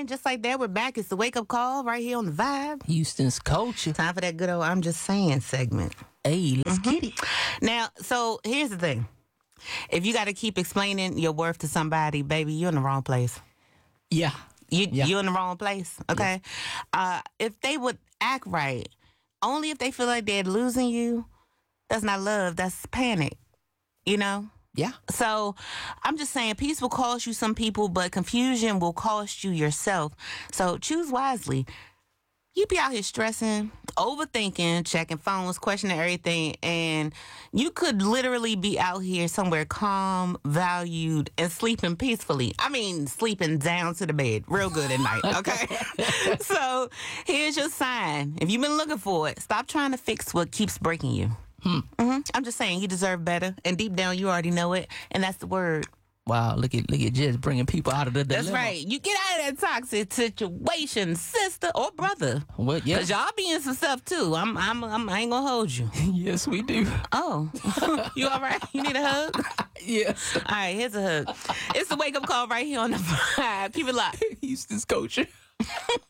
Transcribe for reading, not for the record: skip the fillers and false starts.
And just like that, we're back. It's the wake up call right here on the Vibe. Houston's culture. Time for that good old I'm just saying segment. Hey, let's get it. Now, so here's the thing. If you got to keep explaining your worth to somebody, baby, you're in the wrong place. Yeah. You're in the wrong place, okay? If they would act right, only if they feel like they're losing you, that's not love, that's panic, you know? Yeah. So I'm just saying, peace will cost you some people, but confusion will cost you yourself. So choose wisely. You be out here stressing, overthinking, checking phones, questioning everything, and you could literally be out here somewhere calm, valued, and sleeping peacefully. I mean, sleeping down to the bed real good at night, okay? So here's your sign. If you've been looking for it, stop trying to fix what keeps breaking you. I'm just saying, you deserve better, and deep down, you already know it, and that's the word. Wow, look at just bringing people out of the dilemma. That's right. You get out of that toxic situation, sister or brother. Well, yeah. Cause y'all be in some stuff too. I ain't gonna hold you. Yes, we do. Oh, you all right? You need a hug? Yes. All right, here's a hug. It's the wake up call right here on the Vibe. Keep it locked. Houston's culture.